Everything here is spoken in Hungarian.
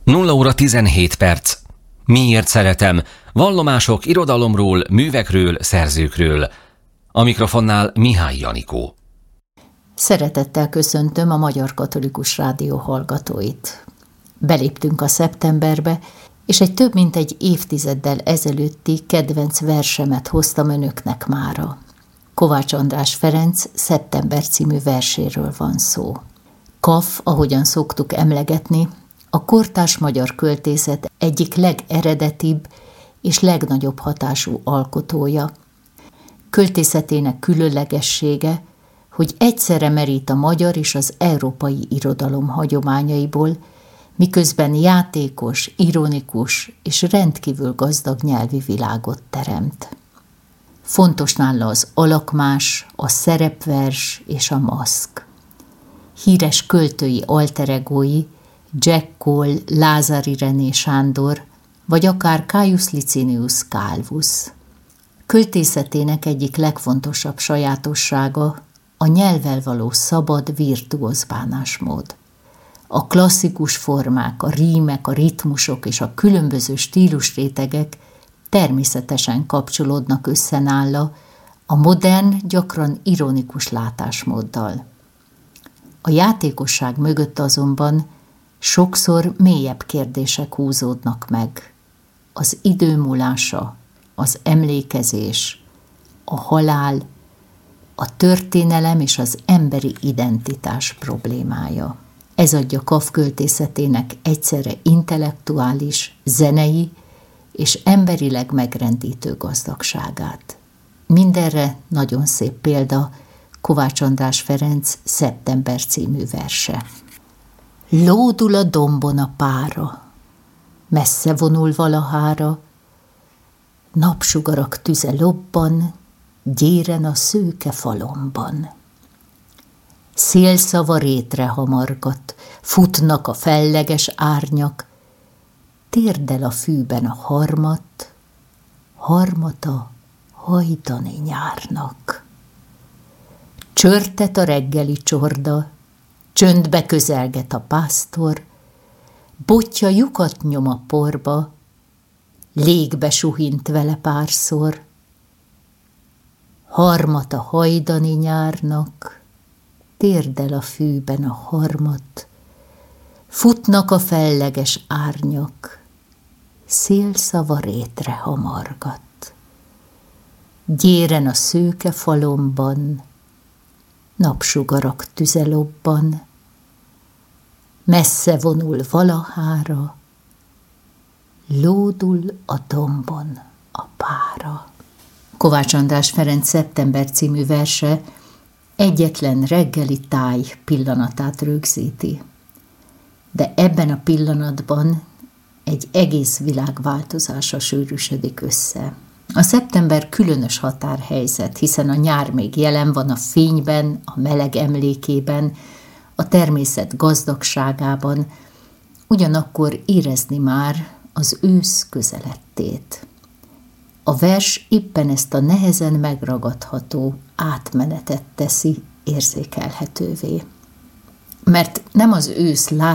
0 óra 17 perc. Miért szeretem? Vallomások irodalomról, művekről, szerzőkről. A mikrofonnál Mihály Janikó. Szeretettel köszöntöm a Magyar Katolikus Rádió hallgatóit. Beléptünk a szeptemberbe, és egy több mint egy évtizeddel ezelőtti kedvenc versemet hoztam önöknek mára. Kovács András Ferenc Szeptember című verséről van szó. Kaff, ahogyan szoktuk emlegetni, a kortárs magyar költészet egyik legeredetibb és legnagyobb hatású alkotója. Költészetének különlegessége, hogy egyszerre merít a magyar és az európai irodalom hagyományaiból, miközben játékos, ironikus és rendkívül gazdag nyelvi világot teremt. Fontos nála az alakmás, a szerepvers és a maszk. Híres költői alteregói, Jack Cole, Lázari René Sándor, vagy akár Caius Licinius Calvus. Költészetének egyik legfontosabb sajátossága a nyelvvel való szabad, virtuóz bánásmód. A klasszikus formák, a rímek, a ritmusok és a különböző stílusrétegek természetesen kapcsolódnak össze nála a modern, gyakran ironikus látásmóddal. A játékosság mögött azonban sokszor mélyebb kérdések húzódnak meg. Az idő múlása, az emlékezés, a halál, a történelem és az emberi identitás problémája. Ez adja Kaff költészetének egyszerre intellektuális, zenei és emberileg megrendítő gazdagságát. Mindenre nagyon szép példa Kovács András Ferenc Szeptember című verse. Lódul a dombon a pára, messze vonul valahára, napsugarak tüze lobban, gyéren a szőke falomban. Szélszava rétre hamargat, futnak a felleges árnyak, térdel a fűben a harmat, harmata hajdani nyárnak. Csörtet a reggeli csorda, csöndbe közelget a pásztor, botja lyukat nyom a porba, légbe suhint vele párszor. Harmat a hajdani nyárnak, térdel a fűben a harmat, futnak a felleges árnyak, szélszava rétre hamargat. Gyéren a szőke falomban, napsugarak tüze lobban, messze vonul valahára, lódul a dombon a pára. Kovács András Ferenc Szeptember című verse egyetlen reggeli táj pillanatát rögzíti. De ebben a pillanatban egy egész világ változása sűrűsödik össze. A szeptember különös határhelyzet, hiszen a nyár még jelen van a fényben, a meleg emlékében, a természet gazdagságában, ugyanakkor érezni már az ősz közelettét. A vers éppen ezt a nehezen megragadható átmenetet teszi érzékelhetővé. Mert nem az ősz